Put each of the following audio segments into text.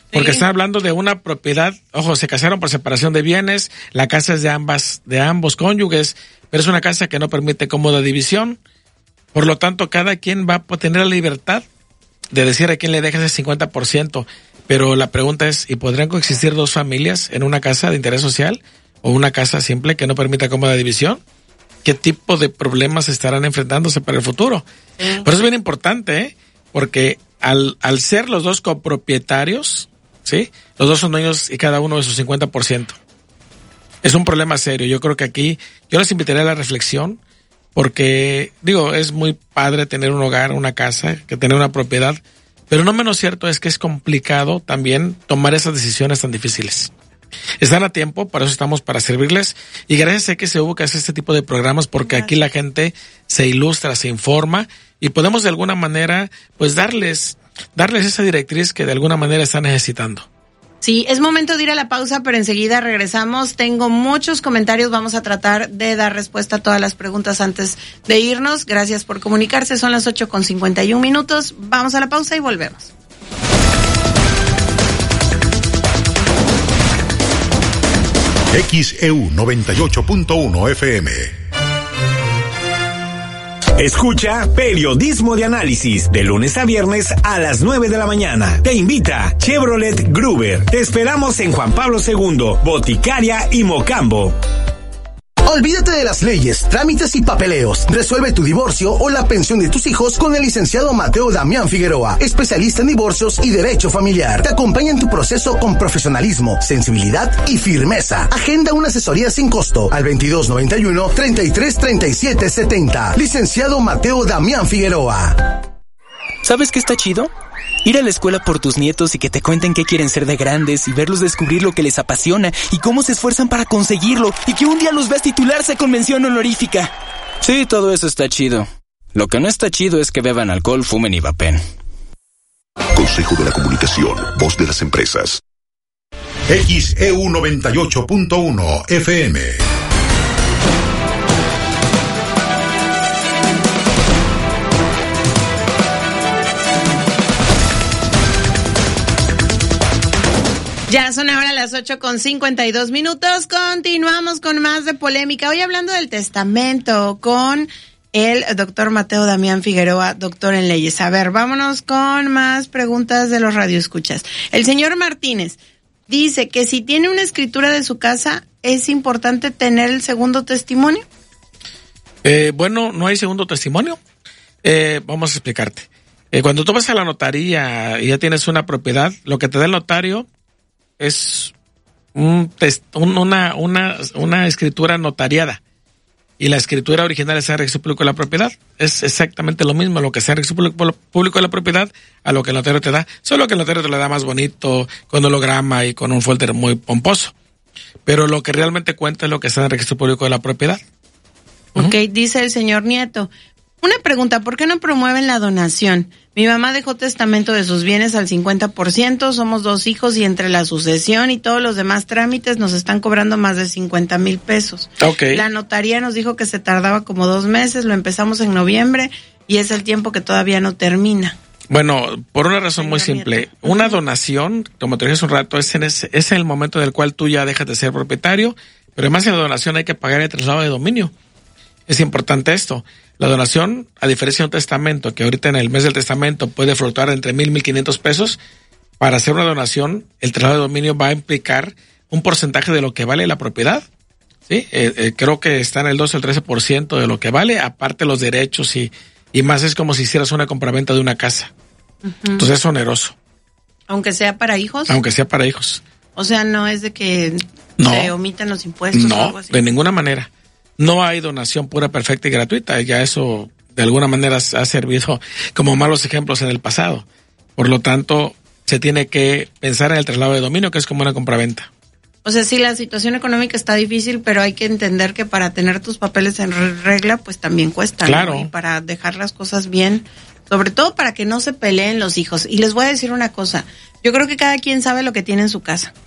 Porque están hablando de una propiedad, ojo, se casaron por separación de bienes, la casa es de ambos cónyuges, pero es una casa que no permite cómoda división. Por lo tanto, cada quien va a tener la libertad de decir a quién le deja ese 50%. Pero la pregunta es, ¿y podrían coexistir dos familias en una casa de interés social o una casa simple que no permita cómoda división? ¿Qué tipo de problemas estarán enfrentándose para el futuro? Por eso es bien importante, porque al ser los dos copropietarios, ¿sí? Los dos son dueños y cada uno de su 50%. Es un problema serio. Yo creo que aquí, yo les invitaría a la reflexión, porque, es muy padre tener un hogar, una casa, que tener una propiedad, pero no menos cierto es que es complicado también tomar esas decisiones tan difíciles. Están a tiempo, para eso estamos, para servirles, y gracias a que se busca este tipo de programas, porque aquí la gente se ilustra, se informa, y podemos de alguna manera, pues darles esa directriz que de alguna manera están necesitando. Sí, es momento de ir a la pausa, pero enseguida regresamos. Tengo muchos comentarios, vamos a tratar de dar respuesta a todas las preguntas antes de irnos. Gracias por comunicarse, son las 8:51. Vamos a la pausa y volvemos. XEU 98.1 FM. Escucha Periodismo de Análisis de lunes a viernes a las 9 de la mañana. Te invita Chevrolet Gruber. Te esperamos en Juan Pablo II, Boticaria y Mocambo. Olvídate de las leyes, trámites y papeleos. Resuelve tu divorcio o la pensión de tus hijos con el licenciado Mateo Damián Figueroa, especialista en divorcios y derecho familiar. Te acompaña en tu proceso con profesionalismo, sensibilidad y firmeza. Agenda una asesoría sin costo al 2291-333770. Licenciado Mateo Damián Figueroa. ¿Sabes qué está chido? Ir a la escuela por tus nietos y que te cuenten qué quieren ser de grandes y verlos descubrir lo que les apasiona y cómo se esfuerzan para conseguirlo y que un día los veas titularse con mención honorífica. Sí, todo eso está chido. Lo que no está chido es que beban alcohol, fumen y vapen. Consejo de la Comunicación, voz de las empresas. XEU 98.1 FM. Ya son ahora las 8:52. Continuamos con más de polémica. Hoy hablando del testamento con el doctor Mateo Damián Figueroa, doctor en leyes. A ver, vámonos con más preguntas de los radioescuchas. El señor Martínez dice que si tiene una escritura de su casa, ¿es importante tener el segundo testimonio? Bueno, no hay segundo testimonio. Vamos a explicarte. Cuando tú vas a la notaría y ya tienes una propiedad, lo que te da el notario es una escritura notariada, y la escritura original es el registro público de la propiedad. Es exactamente lo mismo lo que sea el registro público de la propiedad a lo que el notario te da, solo que el notario te lo da más bonito, con holograma y con un folder muy pomposo, pero lo que realmente cuenta es lo que está en el registro público de la propiedad. Ok, dice el señor Nieto. Una pregunta, ¿por qué no promueven la donación? Mi mamá dejó testamento de sus bienes al 50%, somos 2 hijos y entre la sucesión y todos los demás trámites nos están cobrando más de 50,000 pesos. Okay. La notaría nos dijo que se tardaba como 2 meses, lo empezamos en noviembre y es el tiempo que todavía no termina. Bueno, por una razón muy simple. Una donación, como te dije hace un rato, es el momento en el cual tú ya dejas de ser propietario, pero además en la donación hay que pagar el traslado de dominio. Es importante esto. La donación, a diferencia de un testamento, que ahorita en el mes del testamento puede fluctuar entre 1,000 y 1,500 pesos, para hacer una donación, el traslado de dominio va a implicar un porcentaje de lo que vale la propiedad. ¿Sí? Creo que está en el 12 o el 13% de lo que vale, aparte los derechos y más. Es como si hicieras una compraventa de una casa. Uh-huh. Entonces es oneroso. ¿Aunque sea para hijos? Aunque sea para hijos. O sea, no es de que se omitan los impuestos o algo así. De ninguna manera. No hay donación pura, perfecta y gratuita. Ya eso de alguna manera ha servido como malos ejemplos en el pasado. Por lo tanto, se tiene que pensar en el traslado de dominio, que es como una compraventa. O sea, sí, la situación económica está difícil, pero hay que entender que para tener tus papeles en regla, pues también cuesta. Claro. ¿no? Y para dejar las cosas bien, sobre todo para que no se peleen los hijos. Y les voy a decir una cosa, yo creo que cada quien sabe lo que tiene en su casa.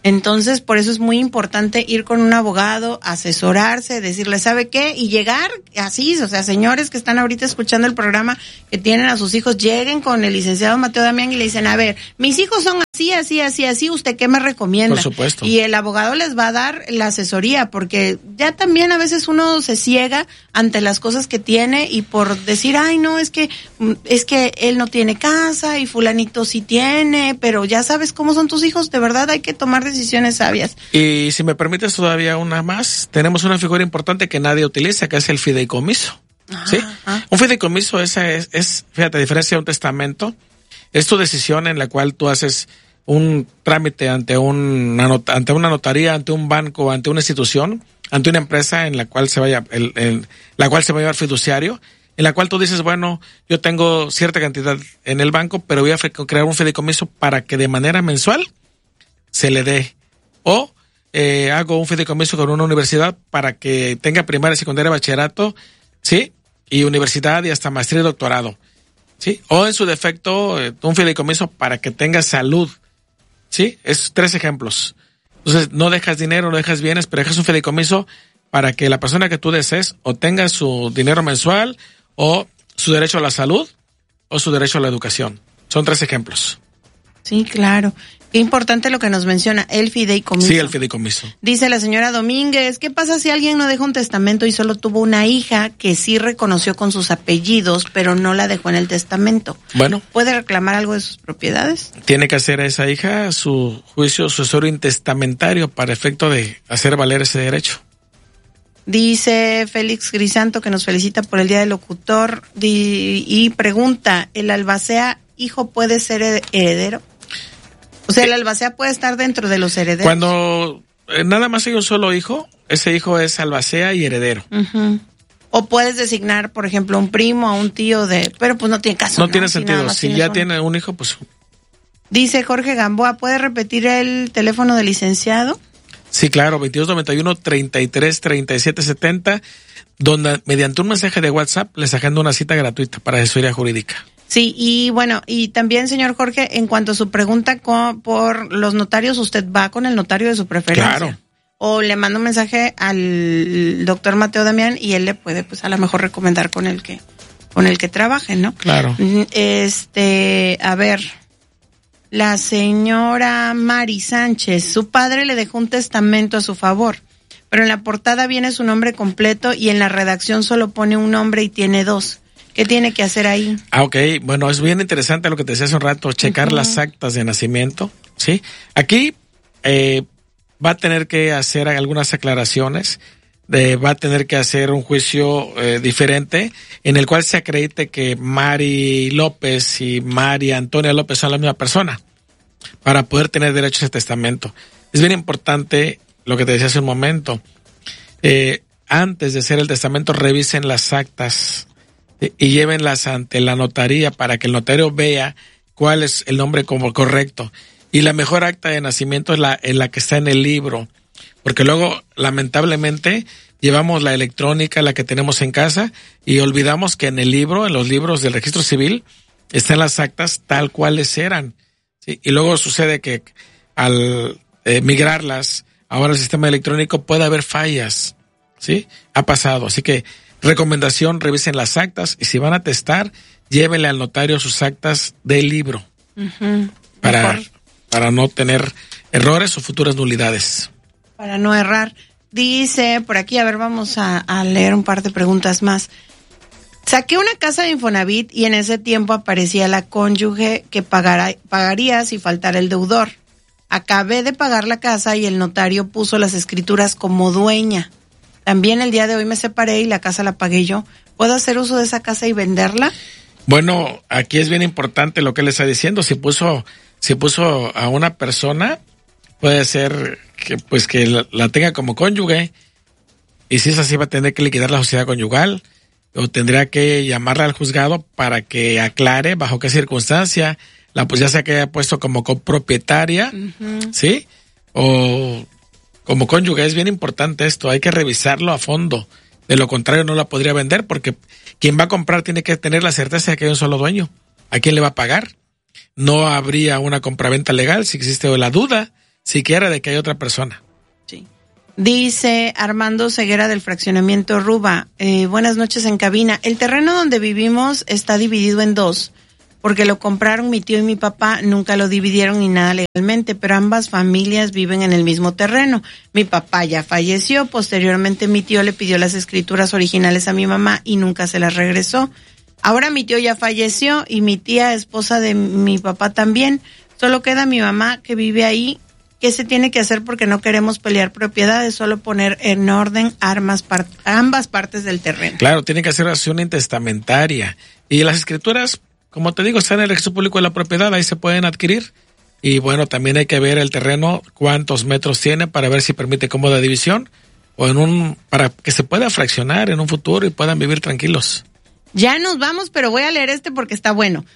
Entonces, por eso es muy importante ir con un abogado, asesorarse, decirle, ¿sabe qué? Y llegar así, o sea, señores que están ahorita escuchando el programa, que tienen a sus hijos, lleguen con el licenciado Mateo Damián y le dicen, a ver, mis hijos son así, ¿usted qué me recomienda? Por supuesto. Y el abogado les va a dar la asesoría, porque ya también a veces uno se ciega ante las cosas que tiene y por decir, ay, no, es que él no tiene casa y fulanito sí tiene, pero ya sabes cómo son tus hijos, de verdad hay que tomar decisiones sabias. Y si me permites todavía una más, tenemos una figura importante que nadie utiliza, que es el fideicomiso. ¿Sí? Un fideicomiso es, fíjate, a diferencia de un testamento, es tu decisión en la cual tú haces un trámite ante una notaría, ante un banco, ante una institución, ante una empresa en la cual se vaya la cual se va a llevar fiduciario, en la cual tú dices, bueno, yo tengo cierta cantidad en el banco, pero voy a crear un fideicomiso para que de manera mensual se le dé, o hago un fideicomiso con una universidad para que tenga primaria, secundaria, bachillerato, ¿sí? Y universidad y hasta maestría y doctorado, ¿sí? O en su defecto, un fideicomiso para que tenga salud, ¿sí? Es 3 ejemplos. Entonces, no dejas dinero, no dejas bienes, pero dejas un fideicomiso para que la persona que tú desees o tenga su dinero mensual, o su derecho a la salud, o su derecho a la educación. Son 3 ejemplos. Sí, claro. Qué importante lo que nos menciona, el fideicomiso. Sí, el fideicomiso. Dice la señora Domínguez, ¿qué pasa si alguien no deja un testamento y solo tuvo una hija que sí reconoció con sus apellidos, pero no la dejó en el testamento? Bueno. ¿Puede reclamar algo de sus propiedades? Tiene que hacer a esa hija su juicio sucesorio intestamentario para efecto de hacer valer ese derecho. Dice Félix Grisanto, que nos felicita por el Día del Locutor, y pregunta, ¿el albacea hijo puede ser heredero? O sea, ¿el albacea puede estar dentro de los herederos? Cuando nada más hay un solo hijo, ese hijo es albacea y heredero. Uh-huh. O puedes designar, por ejemplo, un primo, a un tío pero pues no tiene caso. No tiene sentido. Si ya tiene un hijo, pues... Dice Jorge Gamboa, ¿puede repetir el teléfono del licenciado? Sí, claro, 2291-333770, donde mediante un mensaje de WhatsApp les agendo una cita gratuita para asesoría jurídica. Sí, y bueno, y también, señor Jorge, en cuanto a su pregunta por los notarios, usted va con el notario de su preferencia. Claro. O le manda un mensaje al doctor Mateo Damián y él le puede, pues, a lo mejor recomendar con el que trabaje, ¿no? Claro. A ver, la señora Mari Sánchez, su padre le dejó un testamento a su favor, pero en la portada viene su nombre completo y en la redacción solo pone un nombre y tiene 2. ¿Qué tiene que hacer ahí? Ok, bueno, es bien interesante lo que te decía hace un rato, checar las actas de nacimiento, ¿sí? Aquí va a tener que hacer algunas aclaraciones, va a tener que hacer un juicio diferente en el cual se acredite que Mari López y María Antonia López son la misma persona para poder tener derecho a ese testamento. Es bien importante lo que te decía hace un momento. Antes de hacer el testamento, revisen las actas y llévenlas ante la notaría para que el notario vea cuál es el nombre como correcto. Y la mejor acta de nacimiento es la que está en el libro, porque luego, lamentablemente, llevamos la electrónica, la que tenemos en casa, y olvidamos que en el libro, en los libros del registro civil, están las actas tal cuales eran, ¿sí? Y luego sucede que al migrarlas ahora al sistema electrónico puede haber fallas, ¿sí? Ha pasado, así que recomendación, revisen las actas y si van a testar, llévenle al notario sus actas del libro para no tener errores o futuras nulidades. Para no errar. Dice por aquí, a ver, vamos a leer un par de preguntas más. Saqué una casa de Infonavit y en ese tiempo aparecía la cónyuge que pagaría si faltara el deudor. Acabé de pagar la casa y el notario puso las escrituras como dueña. También el día de hoy me separé y la casa la pagué yo. ¿Puedo hacer uso de esa casa y venderla? Bueno, aquí es bien importante lo que él está diciendo. Si puso a una persona, puede ser que la tenga como cónyuge, y si es así va a tener que liquidar la sociedad conyugal, o tendría que llamarla al juzgado para que aclare bajo qué circunstancia, ya sea que haya puesto como copropietaria, ¿sí? O como cónyuge. Es bien importante esto, hay que revisarlo a fondo. De lo contrario no la podría vender, porque quien va a comprar tiene que tener la certeza de que hay un solo dueño. ¿A quién le va a pagar? No habría una compraventa legal si existe la duda siquiera de que hay otra persona. Sí. Dice Armando Ceguera del fraccionamiento Ruba, buenas noches en cabina. El terreno donde vivimos está dividido en dos, porque lo compraron mi tío y mi papá, nunca lo dividieron ni nada legalmente, pero ambas familias viven en el mismo terreno. Mi papá ya falleció, posteriormente mi tío le pidió las escrituras originales a mi mamá y nunca se las regresó. Ahora mi tío ya falleció y mi tía, esposa de mi papá también, solo queda mi mamá que vive ahí. ¿Qué se tiene que hacer? Porque no queremos pelear propiedades, solo poner en orden ambas partes del terreno. Claro, tiene que hacer acción intestamentaria. Y las escrituras, como te digo, están en el registro público de la propiedad, ahí se pueden adquirir. Y bueno, también hay que ver el terreno, cuántos metros tiene para ver si permite cómoda división o para que se pueda fraccionar en un futuro y puedan vivir tranquilos. Ya nos vamos, pero voy a leer porque está bueno.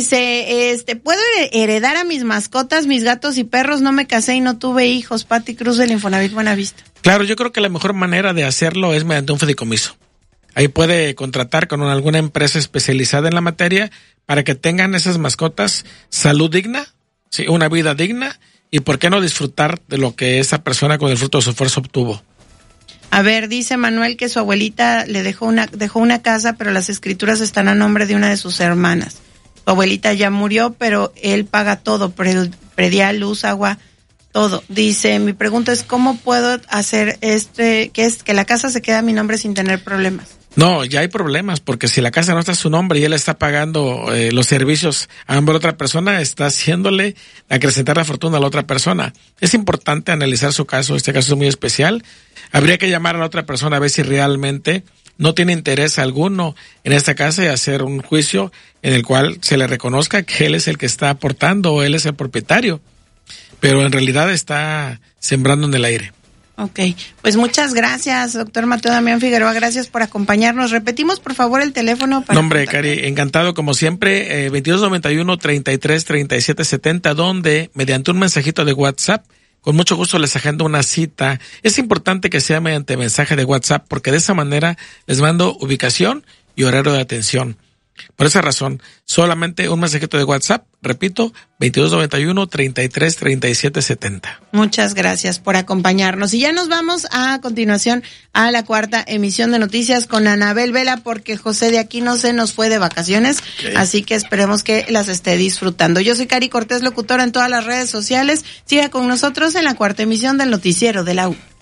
Dice, ¿puedo heredar a mis mascotas, mis gatos y perros? No me casé y no tuve hijos. Pati Cruz del Infonavit Buenavista. Claro, yo creo que la mejor manera de hacerlo es mediante un fideicomiso. Ahí puede contratar con alguna empresa especializada en la materia para que tengan esas mascotas salud digna, sí, una vida digna y por qué no disfrutar de lo que esa persona con el fruto de su esfuerzo obtuvo. A ver, dice Manuel que su abuelita le dejó una casa, pero las escrituras están a nombre de una de sus hermanas. Su abuelita ya murió, pero él paga todo, predial, luz, agua, todo. Dice, mi pregunta es, ¿cómo puedo hacer que la casa se quede a mi nombre sin tener problemas? No, ya hay problemas, porque si la casa no está a su nombre y él está pagando los servicios a nombre de otra persona, está haciéndole acrecentar la fortuna a la otra persona. Es importante analizar su caso, este caso es muy especial. Habría que llamar a la otra persona a ver si realmente no tiene interés alguno en esta casa y hacer un juicio en el cual se le reconozca que él es el que está aportando o él es el propietario, pero en realidad está sembrando en el aire. Ok, pues muchas gracias, doctor Mateo Damián Figueroa, gracias por acompañarnos. Repetimos, por favor, el teléfono. Nombre, Cari, encantado como siempre, 2291-333770, donde mediante un mensajito de WhatsApp, con mucho gusto les agendo una cita. Es importante que sea mediante mensaje de WhatsApp, porque de esa manera les mando ubicación y horario de atención. Por esa razón, solamente un mensajito de WhatsApp, repito, 2291-333770. Muchas gracias por acompañarnos. Y ya nos vamos a continuación a la cuarta emisión de noticias con Anabel Vela, porque José de Aquino se nos fue de vacaciones, así que esperemos que las esté disfrutando. Yo soy Cari Cortés, locutora en todas las redes sociales. Siga con nosotros en la cuarta emisión del Noticiero de la U.